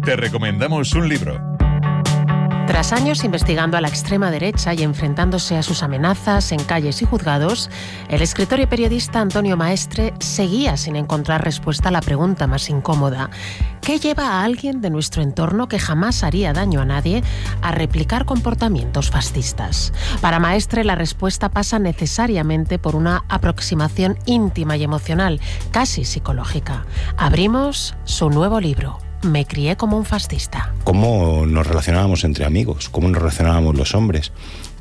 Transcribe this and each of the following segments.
te recomendamos un libro. Tras años investigando a la extrema derecha y enfrentándose a sus amenazas en calles y juzgados, el escritor y periodista Antonio Maestre seguía sin encontrar respuesta a la pregunta más incómoda: ¿qué lleva a alguien de nuestro entorno que jamás haría daño a nadie a replicar comportamientos fascistas? Para Maestre, la respuesta pasa necesariamente por una aproximación íntima y emocional, casi psicológica. Abrimos su nuevo libro: Me crié como un fascista. ¿Cómo nos relacionábamos entre amigos? ¿Cómo nos relacionábamos los hombres?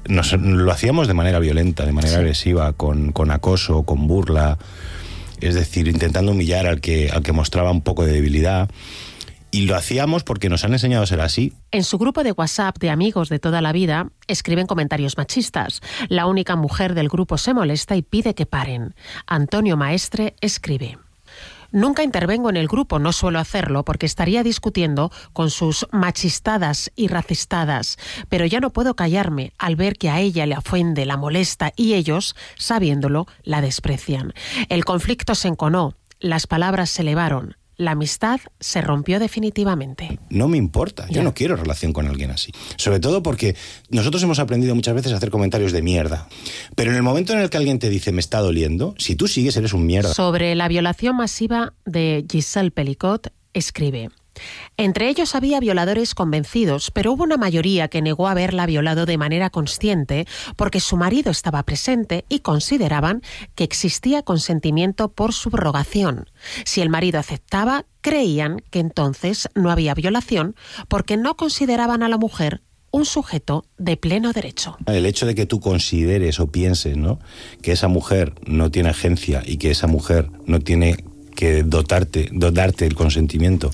Lo hacíamos de manera violenta, de manera agresiva, con acoso, con burla, es decir, intentando humillar al que mostraba un poco de debilidad. Y lo hacíamos porque nos han enseñado a ser así. En su grupo de WhatsApp de amigos de toda la vida escriben comentarios machistas. La única mujer del grupo se molesta y pide que paren. Antonio Maestre escribe: nunca intervengo en el grupo, no suelo hacerlo porque estaría discutiendo con sus machistadas y racistadas, pero ya no puedo callarme al ver que a ella le ofende, la molesta y ellos, sabiéndolo, la desprecian. El conflicto se enconó, las palabras se elevaron, la amistad se rompió definitivamente. No me importa, yo no quiero relación con alguien así. Sobre todo porque nosotros hemos aprendido muchas veces a hacer comentarios de mierda. Pero en el momento en el que alguien te dice me está doliendo, si tú sigues eres un mierda. Sobre la violación masiva de Giselle Pelicot, escribe: entre ellos había violadores convencidos, pero hubo una mayoría que negó haberla violado de manera consciente porque su marido estaba presente y consideraban que existía consentimiento por subrogación. Si el marido aceptaba, creían que entonces no había violación porque no consideraban a la mujer un sujeto de pleno derecho. El hecho de que tú consideres o pienses, ¿no?, que esa mujer no tiene agencia y que esa mujer no tiene que darte el consentimiento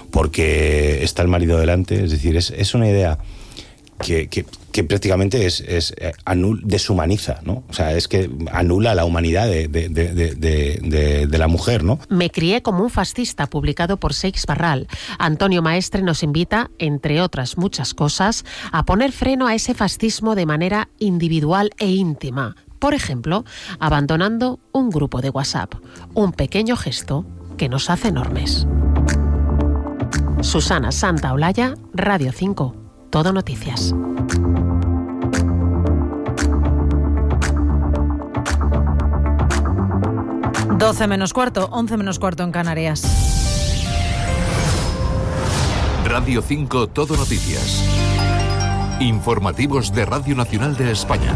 porque está el marido delante, es decir, es una idea que prácticamente deshumaniza, ¿no? O sea, es que anula la humanidad de la mujer, ¿no? Me crié como un fascista, publicado por Seix Barral. Antonio Maestre nos invita, entre otras muchas cosas, a poner freno a ese fascismo de manera individual e íntima. Por ejemplo, abandonando un grupo de WhatsApp. Un pequeño gesto que nos hace enormes. Susana Santaolalla, Radio 5. Todo Noticias. Doce menos cuarto, 11 menos cuarto en Canarias. Radio 5 Todo Noticias. Informativos de Radio Nacional de España.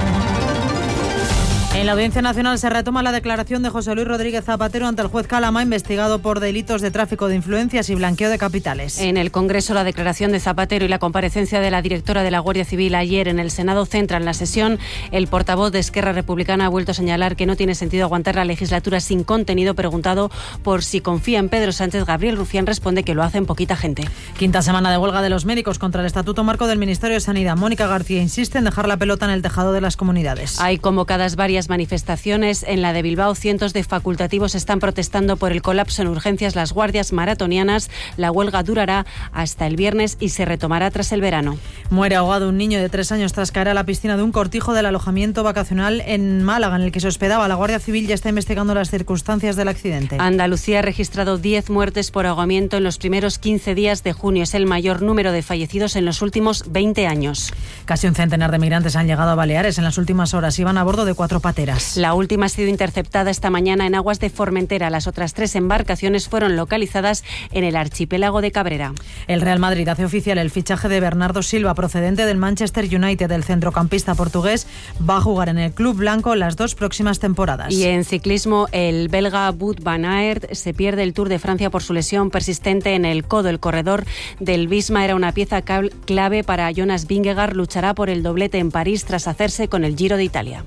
En la Audiencia Nacional se retoma la declaración de José Luis Rodríguez Zapatero ante el juez Calama, investigado por delitos de tráfico de influencias y blanqueo de capitales. En el Congreso, la declaración de Zapatero y la comparecencia de la directora de la Guardia Civil ayer en el Senado centran la sesión. El portavoz de Esquerra Republicana ha vuelto a señalar que no tiene sentido aguantar la legislatura sin contenido. Preguntado por si confía en Pedro Sánchez, Gabriel Rufián responde que lo hacen poquita gente. Quinta semana de huelga de los médicos contra el Estatuto Marco del Ministerio de Sanidad. Mónica García insiste en dejar la pelota en el tejado de las comunidades. Hay convocadas varias manifestaciones. En la de Bilbao, cientos de facultativos están protestando por el colapso en urgencias, las guardias maratonianas. La huelga durará hasta el viernes y se retomará tras el verano. Muere ahogado un niño de 3 años tras caer a la piscina de un cortijo del alojamiento vacacional en Málaga, en el que se hospedaba. La Guardia Civil ya está investigando las circunstancias del accidente. Andalucía ha registrado 10 muertes por ahogamiento en los primeros 15 días de junio. Es el mayor número de fallecidos en los últimos 20 años. Casi un centenar de migrantes han llegado a Baleares en las últimas horas. Iban a bordo de 4 pateras. La última ha sido interceptada esta mañana en aguas de Formentera. Las otras 3 embarcaciones fueron localizadas en el archipiélago de Cabrera. El Real Madrid hace oficial el fichaje de Bernardo Silva, procedente del Manchester United. El centrocampista portugués va a jugar en el club blanco las 2 próximas temporadas. Y en ciclismo, el belga Wout van Aert se pierde el Tour de Francia por su lesión persistente en el codo. El corredor del Visma era una pieza clave para Jonas Vingegaard. Luchará por el doblete en París tras hacerse con el Giro de Italia.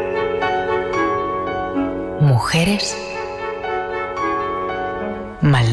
Mujeres, maldad.